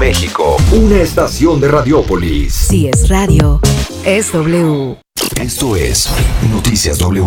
México, una estación de Radiópolis. Si es radio, es W. Esto es Noticias W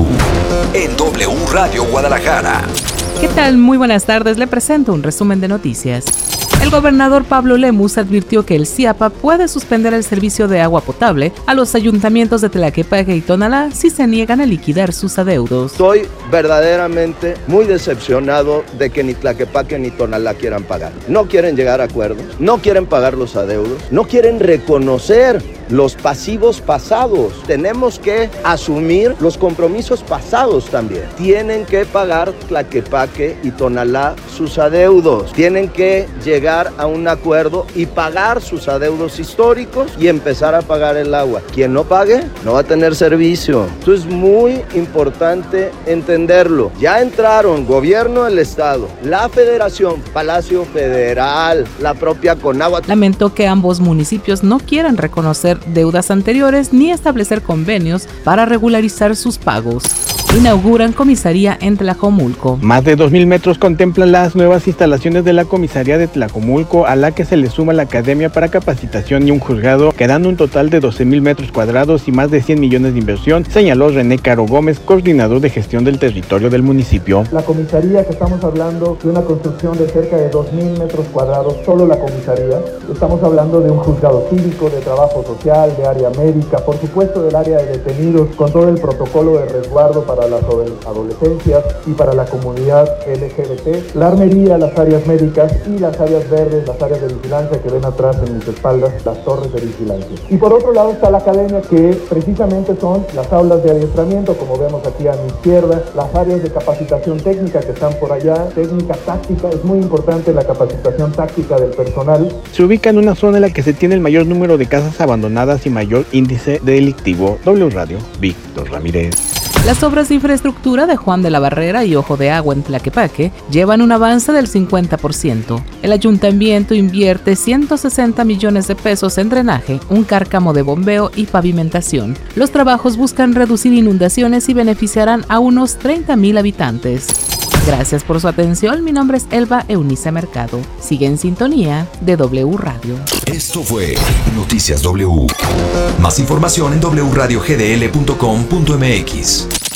en W Radio Guadalajara. ¿Qué tal? Muy buenas tardes. Le presento un resumen de noticias. El gobernador Pablo Lemus advirtió que el CIAPA puede suspender el servicio de agua potable a los ayuntamientos de Tlaquepaque y Tonalá si se niegan a liquidar sus adeudos. Estoy verdaderamente muy decepcionado de que ni Tlaquepaque ni Tonalá quieran pagar. No quieren llegar a acuerdos, no quieren pagar los adeudos, no quieren reconocer los pasivos pasados. Tenemos que asumir los compromisos pasados también. Tienen que pagar Tlaquepaque y Tonalá sus adeudos. Tienen que llegar a un acuerdo y pagar sus adeudos históricos y empezar a pagar el agua. Quien no pague no va a tener servicio. Esto es muy importante entenderlo. Ya entraron gobierno del estado, la federación, Palacio Federal, la propia Conagua. Lamentó que ambos municipios no quieran reconocer deudas anteriores ni establecer convenios para regularizar sus pagos. Inauguran comisaría en Tlajomulco. Más de 2,000 metros contemplan las nuevas instalaciones de la comisaría de Tlajomulco, a la que se le suma la academia para capacitación y un juzgado, quedando un total de 12,000 metros cuadrados y más de 100 millones de inversión, señaló René Caro Gómez, coordinador de gestión del territorio del municipio. La comisaría, que estamos hablando de una construcción de cerca de 2,000 metros cuadrados, solo la comisaría. Estamos hablando de un juzgado cívico, de trabajo social, de área médica, por supuesto del área de detenidos, con todo el protocolo de resguardo para las adolescencias y para la comunidad LGBT, la armería, las áreas médicas y las áreas verdes, las áreas de vigilancia que ven atrás en mis espaldas, las torres de vigilancia. Y por otro lado está la academia, que precisamente son las aulas de adiestramiento, como vemos aquí a mi izquierda, las áreas de capacitación técnica que están por allá, técnica táctica, es muy importante la capacitación táctica del personal. Se ubica en una zona en la que se tiene el mayor número de casas abandonadas y mayor índice delictivo. W Radio, Víctor Ramírez. Las obras de infraestructura de Juan de la Barrera y Ojo de Agua en Tlaquepaque llevan un avance del 50%. El ayuntamiento invierte 160 millones de pesos en drenaje, un cárcamo de bombeo y pavimentación. Los trabajos buscan reducir inundaciones y beneficiarán a unos 30,000 habitantes. Gracias por su atención. Mi nombre es Elba Eunice Mercado. Sigue en sintonía de W Radio. Esto fue Noticias W. Más información en wradiogdl.com.mx.